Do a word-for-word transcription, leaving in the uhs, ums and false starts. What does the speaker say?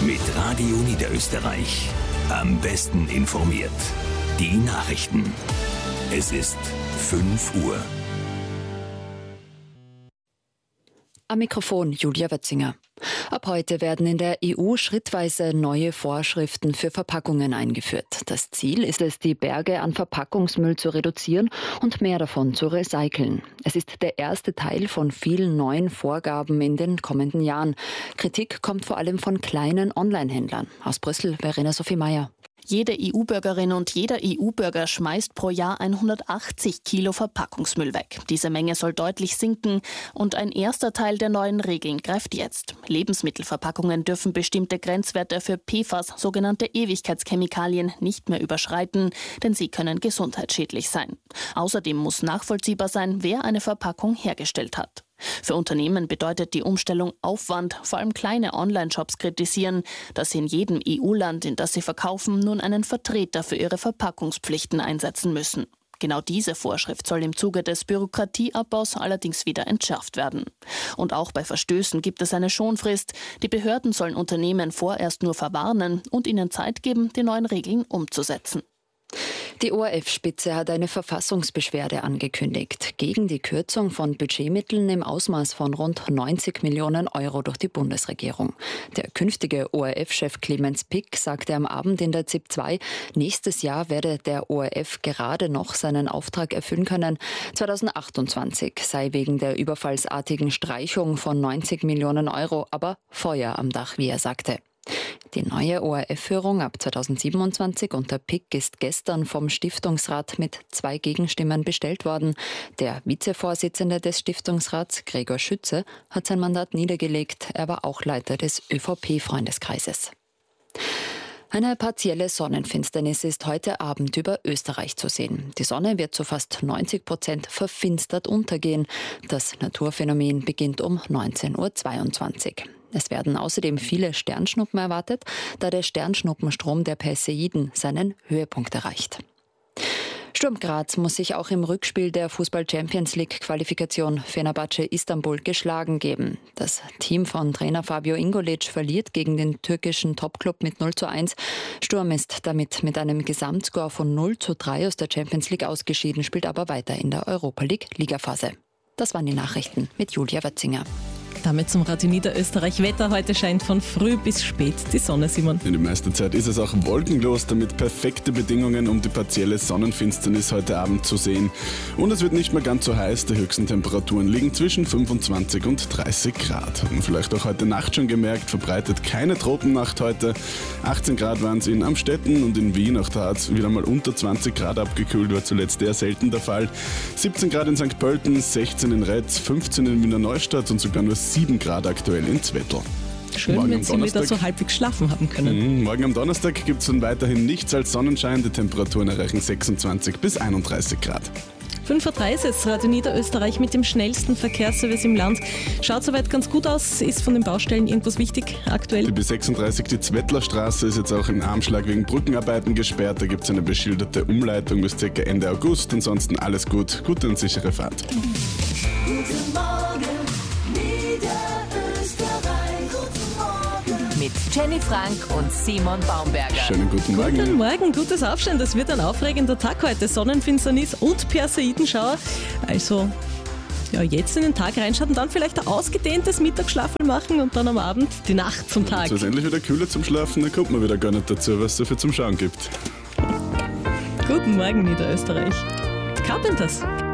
mit Radio Niederösterreich. Am besten informiert. Die Nachrichten. Es ist fünf Uhr. Am Mikrofon Julia Wötzinger. Ab heute werden in der E U schrittweise neue Vorschriften für Verpackungen eingeführt. Das Ziel ist es, die Berge an Verpackungsmüll zu reduzieren und mehr davon zu recyceln. Es ist der erste Teil von vielen neuen Vorgaben in den kommenden Jahren. Kritik kommt vor allem von kleinen Online-Händlern. Aus Brüssel, Verena Sophie Meyer. Jede E U-Bürgerin und jeder E U-Bürger schmeißt pro Jahr hundertachtzig Kilo Verpackungsmüll weg. Diese Menge soll deutlich sinken und ein erster Teil der neuen Regeln greift jetzt. Lebensmittelverpackungen dürfen bestimmte Grenzwerte für P F A S, sogenannte Ewigkeitschemikalien, nicht mehr überschreiten, denn sie können gesundheitsschädlich sein. Außerdem muss nachvollziehbar sein, wer eine Verpackung hergestellt hat. Für Unternehmen bedeutet die Umstellung Aufwand. Vor allem kleine Online-Shops kritisieren, dass sie in jedem E U-Land, in das sie verkaufen, nun einen Vertreter für ihre Verpackungspflichten einsetzen müssen. Genau diese Vorschrift soll im Zuge des Bürokratieabbaus allerdings wieder entschärft werden. Und auch bei Verstößen gibt es eine Schonfrist. Die Behörden sollen Unternehmen vorerst nur verwarnen und ihnen Zeit geben, die neuen Regeln umzusetzen. Die O R F-Spitze hat eine Verfassungsbeschwerde angekündigt gegen die Kürzung von Budgetmitteln im Ausmaß von rund neunzig Millionen Euro durch die Bundesregierung. Der künftige O R F-Chef Clemens Pick sagte am Abend in der Z I P zwei, nächstes Jahr werde der O R F gerade noch seinen Auftrag erfüllen können. zweitausendachtundzwanzig sei wegen der überfallsartigen Streichung von neunzig Millionen Euro aber Feuer am Dach, wie er sagte. Die neue O R F-Führung ab zweitausendsiebenundzwanzig unter Pick ist gestern vom Stiftungsrat mit zwei Gegenstimmen bestellt worden. Der Vizevorsitzende des Stiftungsrats, Gregor Schütze, hat sein Mandat niedergelegt. Er war auch Leiter des ÖVP-Freundeskreises. Eine partielle Sonnenfinsternis ist heute Abend über Österreich zu sehen. Die Sonne wird zu fast neunzig Prozent verfinstert untergehen. Das Naturphänomen beginnt um neunzehn Uhr zweiundzwanzig. Es werden außerdem viele Sternschnuppen erwartet, da der Sternschnuppenstrom der Perseiden seinen Höhepunkt erreicht. Sturm Graz muss sich auch im Rückspiel der Fußball-Champions-League-Qualifikation Fenerbahce Istanbul geschlagen geben. Das Team von Trainer Fabio Ingolic verliert gegen den türkischen Topclub mit null zu eins. Sturm ist damit mit einem Gesamtscore von null zu drei aus der Champions League ausgeschieden, spielt aber weiter in der Europa League-Ligaphase. Das waren die Nachrichten mit Julia Wötzinger. Damit zum Radio Niederösterreich Wetter. Heute scheint von früh bis spät die Sonne, Simon. In der meisten Zeit ist es auch wolkenlos, damit perfekte Bedingungen, um die partielle Sonnenfinsternis heute Abend zu sehen. Und es wird nicht mehr ganz so heiß. Die höchsten Temperaturen liegen zwischen fünfundzwanzig und dreißig Grad. Haben vielleicht auch heute Nacht schon gemerkt, verbreitet keine Tropennacht heute. achtzehn Grad waren es in Amstetten und in Wien. Auch da hat es wieder mal unter zwanzig Grad abgekühlt, war zuletzt eher selten der Fall. siebzehn Grad in Sankt Pölten, sechzehn in Retz, fünfzehn in Wiener Neustadt und sogar nur sieben Grad aktuell in Zwettl. Schön, morgen wenn Sie wieder so halbwegs schlafen haben können. Mhm, morgen am Donnerstag gibt es dann weiterhin nichts als Sonnenschein. Die Temperaturen erreichen sechsundzwanzig bis einunddreißig Grad. fünf Uhr dreißig ist Radio Niederösterreich mit dem schnellsten Verkehrsservice im Land. Schaut soweit ganz gut aus. Ist von den Baustellen irgendwas wichtig aktuell? Die B sechsunddreißig, die Zwettler Straße, ist jetzt auch im Armschlag wegen Brückenarbeiten gesperrt. Da gibt es eine beschilderte Umleitung bis ca. Ende August. Ansonsten alles gut. Gute und sichere Fahrt. Guten Morgen, mit Jenny Frank und Simon Baumberger. Schönen guten Morgen. Guten Morgen, gutes Aufstehen. Das wird ein aufregender Tag heute. Sonnenfinsternis und Perseidenschauer. Also, ja, jetzt in den Tag reinschauen, dann vielleicht ein ausgedehntes Mittagsschlafen machen und dann am Abend die Nacht zum Tag. Jetzt ist endlich wieder kühler zum Schlafen, dann kommt man wieder gar nicht dazu, was es so viel zum Schauen gibt. Guten Morgen, Niederösterreich. Carpenters.